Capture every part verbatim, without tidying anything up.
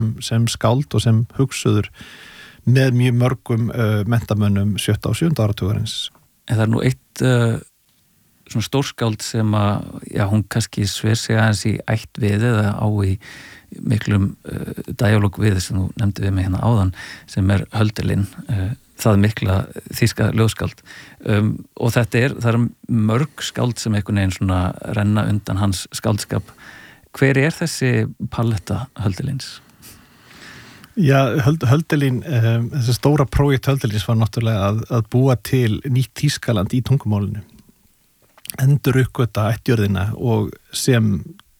sem skáld og sem hugsuður með mjög mörgum uh, mentamönnum sjötta og sjöunda áratugarins. En það er nú eitt uh, svona stórskáld sem að, já, hún kannski sver sig aðeins í ætt við eða á í miklum uh, dialóg við sem þú nefndi við mig hérna áðan sem er Hölderlin, uh, það er mikla þýska ljóðskáld um, og þetta er, það er mörg skáld sem einhvern veginn svona renna undan hans skáldskap. Hver er þessi paletta Hölderlins? Já, Hölderlin, um, þessi stóra prójekt Hölderlins var náttúrulega að, að búa til nýtt Þýskaland í tungumálinu, endur uppgöta ættjörðina og sem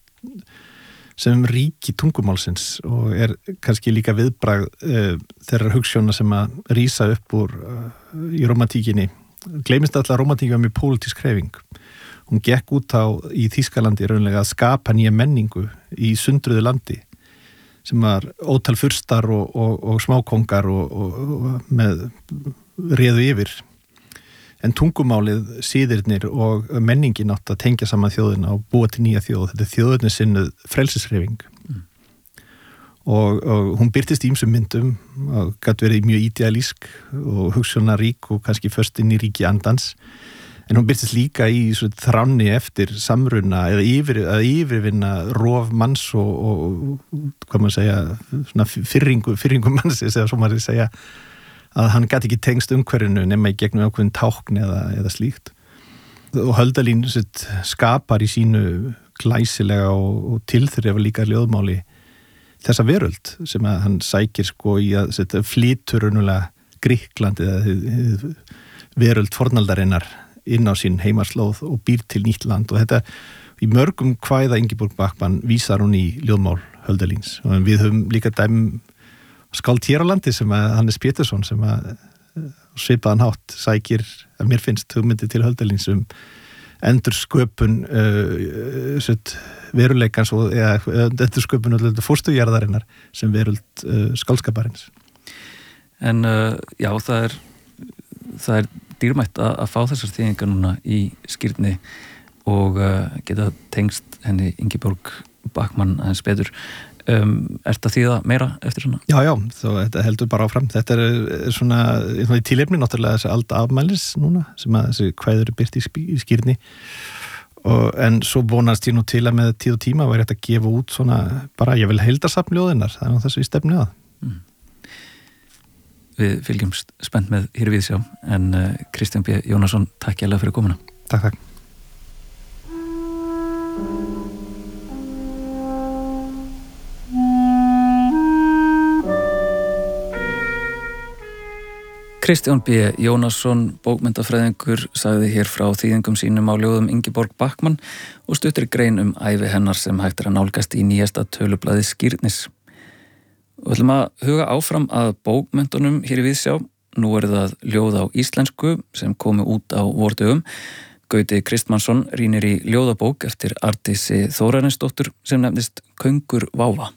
sem ríki tungumálsins og er kannski líka viðbragð uh, þeirra hugssjóna sem að rísa upp úr uh, í romantíkinni. Gleymist alltaf að romantíkin var mjög pólitísk hreyfing. Hún gekk út á í Þýskalandi raunlega að skapa nýja menningu í sundruðu landi sem var ótal furstar og, og, og smákongar og, og, og með réðu yfir. En tungumálið, síðirnir og menningin átt að tengja saman þjóðina og búa til nýja þjóð. Þetta er þjóðinni sinnuð frelsishreyfing. Mm. Og, og hún birtist í ýmsum myndum og gat verið mjög idealísk og hugsunarík og kannski först inn í ríki andans. En hún birtist líka í þránni eftir samruna eða yfir, að yfirvinna rof manns og, og hvað maður segja, svona fyrringu, fyrringu mannsins eða svo maður segja, að hann gæti ekki tengst umhverfinu nema í gegnum ákveðin tákn eða, eða slíkt. Og Hölderlin sitt, skapar í sínu glæsilega og, og tilþrifa líka ljóðmáli þessa veröld sem að hann sækir sko í að sitt, flytur raunulega Grikkland eða veröld fornaldarinnar inn á sín heimarslóð og býr til nýtt land og þetta í mörgum kvæða Ingeborg Bachmann vísar hún í ljóðmál Hölderlins og við höfum líka dæmum skáld hér á landi sem að Hannes Pétursson sem að svipaðan hátt sækir að mér finnst hugmyndi til Hölderlins um endur sköpun uh, veruleikans og ja, endur sköpun fórstujarðarinnar sem veröld uh, skálskaparins. En uh, já, það er það er dýrmætt að, að fá þessar þýðingar núna í skírni og uh, geta tengst henni Ingeborg Bachmann aðeins betur. Um, er þetta þýða meira eftir svona? Já, já, þá þetta heldur bara áfram. Þetta er, er svona, svona í tilefni náttúrulega þessi alda afmælis núna sem að þessi kvæður er byrt í, í skírni og, en svo vonast ég nú til að með tíð og tíma væri þetta að gefa út svona bara, ég vil heildarsafn ljóðinnar, það er nú þessu í stefnu að. Mm. Við fylgjum spennt með hér við sjá en uh, Kristján B. Jónasson, takk hérlega fyrir komuna. Takk, takk. Kristján B. Jónasson, bókmenntafræðingur, sagði hér frá þýðingum sínum á ljóðum Ingeborg Bachmann og stuttir grein um ævi hennar sem hægt er að nálgast í nýjasta tölublaði Skírnis. Við ætlum að huga áfram að bókmenntunum hér í Viðsjá. Nú er það ljóð á íslensku sem komu út á vordögum. Gauti Kristmannsson rýnir í ljóðabók eftir Arndísi Þórarinsdóttur sem nefnist Köngur váfa.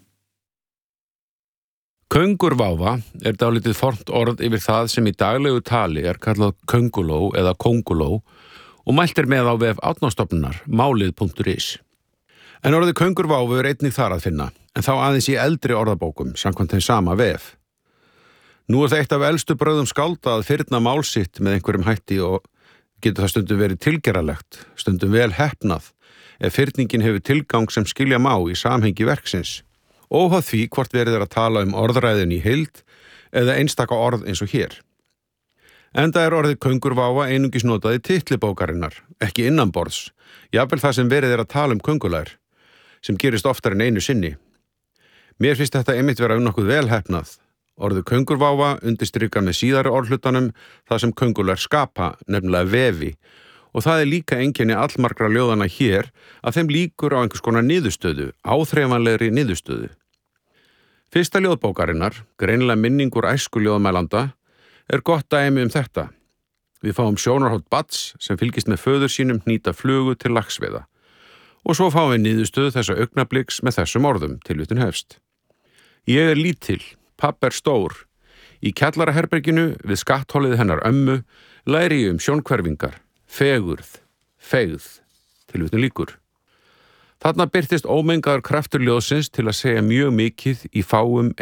Köngur váfa er dálítið fornt orð yfir það sem í daglegu tali er kallað könguló eða kónguló og mælt er með á vef Árnastofnunar málið punktur is. En orðið köngur váfu er einnig þar að finna, en þá aðeins í eldri orðabókum samkvæmt þeim sama vef. Nú er það eitt af elstu bröðum skálda að fyrna mál sitt með einhverjum hætti og getur það stundum verið tilgerðarlegt, stundum vel heppnað, ef fyrningin hefur tilgang sem skilja má í samhengi verksins. Óháð því hvort verið er að tala um orðræðin í heild eða einstaka orð eins og hér. Enda er orðið köngur váfa einungis notað í titli bókarinnar, ekki innanborðs, jafnvel það sem verið er að tala um köngulær, sem gerist oftar en einu sinni. Mér finnst þetta einmitt vera um nokkuð vel heppnað. Orðið köngur váfa undirstrikar með síðari orðhlutanum það sem köngulær skapa, nefnilega vefi, og það er líka einkenni allmargra ljóðana hér að þeim líkur á einhvers konar niðurstöðu, áþreifanlegri niðurstöðu. Fyrsta ljóðbókarinnar, greinilega minningur æsku ljóðmælanda, er gott dæmi um þetta. Við fáum sjónarhótt Bats sem fylgist með föður sínum hnýta flugu til laxveiða. Og svo fáum við niðurstöðu þessa augnabliks með þessum orðum, tilvitnun hefst. Ég er lítil, papp er stór. Í kjallaraherberginu við skatthólið hennar ömmu læri ég um sjónkverfingar. Fegurð, feigð, tilvitnun líkur. Þarna birtist ómengaður kraftur ljóðsins til að segja mjög mikið í fáum